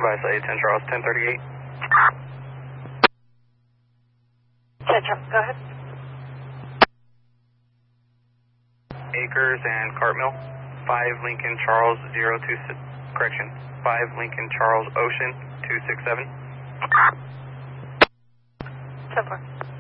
advise 10 Charles, 1038. 10 Charles, go ahead. Acres and Cartmill, 5 Lincoln Charles 026, correction, 5 Lincoln Charles Ocean 267. 10-4.